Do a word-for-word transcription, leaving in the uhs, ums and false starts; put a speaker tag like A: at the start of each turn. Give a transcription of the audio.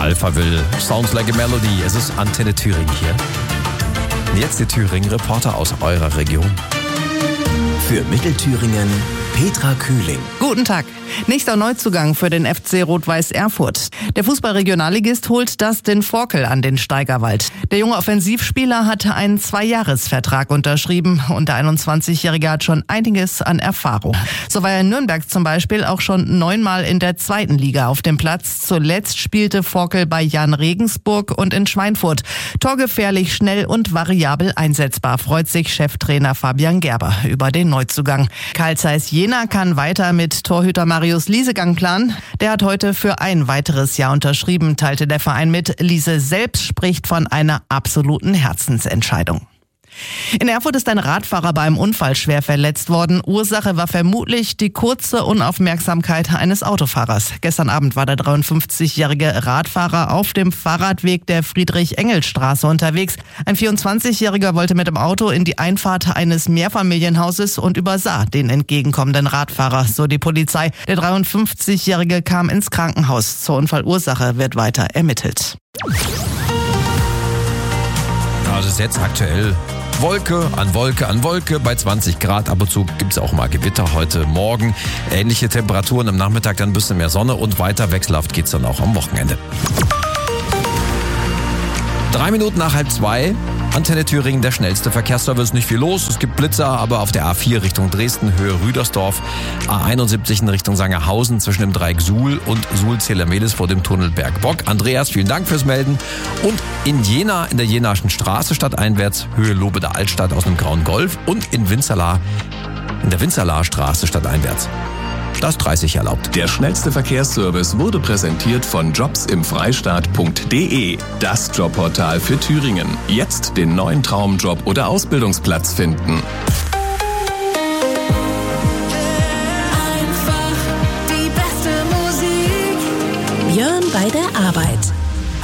A: Alphaville, Sounds Like a Melody. Es ist Antenne Thüringen hier. Und jetzt die Thüringen-Reporter aus eurer Region.
B: Für Mittelthüringen Petra Kühling.
C: Guten Tag. Nächster Neuzugang für den F C Rot-Weiß Erfurt. Der Fußball-Regionalligist holt Dustin Forkel an den Steigerwald. Der junge Offensivspieler hatte einen Zweijahresvertrag unterschrieben und der einundzwanzigjährige hat schon einiges an Erfahrung. So war er in Nürnberg zum Beispiel auch schon neunmal in der zweiten Liga auf dem Platz. Zuletzt spielte Forkel bei Jan Regensburg und in Schweinfurt. Torgefährlich, schnell und variabel einsetzbar, freut sich Cheftrainer Fabian Gerber über den Neuzugang. Carl Zeiss Jena kann weiter mit Torhüter Marius Liesegang planen. Der hat heute für ein weiteres Jahr unterschrieben, teilte der Verein mit. Liese selbst spricht von einer absoluten Herzensentscheidung. In Erfurt ist ein Radfahrer bei einem Unfall schwer verletzt worden. Ursache war vermutlich die kurze Unaufmerksamkeit eines Autofahrers. Gestern Abend war der dreiundfünfzigjährige Radfahrer auf dem Fahrradweg der Friedrich-Engels-Straße unterwegs. Ein vierundzwanzigjähriger wollte mit dem Auto in die Einfahrt eines Mehrfamilienhauses und übersah den entgegenkommenden Radfahrer, so die Polizei. Der dreiundfünfzigjährige kam ins Krankenhaus. Zur Unfallursache wird weiter ermittelt.
A: Das ist jetzt aktuell Wolke an Wolke an Wolke bei zwanzig Grad. Ab und zu gibt es auch mal Gewitter heute Morgen. Ähnliche Temperaturen am Nachmittag, dann ein bisschen mehr Sonne und weiter wechselhaft geht es dann auch am Wochenende. Drei Minuten nach halb zwei. Antenne Thüringen, der schnellste Verkehrsservice. Nicht viel los, es gibt Blitzer, aber auf der A vier Richtung Dresden, Höhe Rüdersdorf, A einundsiebzig in Richtung Sangerhausen zwischen dem Dreieck Suhl und Suhl-Zehlermehlis vor dem Tunnel Bergbock. Andreas, vielen Dank fürs Melden. Und in Jena, in der Jenaischen Straße stadteinwärts, Höhe Lobeder Altstadt aus dem Grauen Golf und in Winzerla, in der Winzerlaer Straße stadteinwärts. Das dreißig erlaubt.
B: Der schnellste Verkehrsservice wurde präsentiert von jobs im freistaat punkt de, das Jobportal für Thüringen. Jetzt den neuen Traumjob oder Ausbildungsplatz finden.
D: Einfach die beste Musik. Björn bei der Arbeit.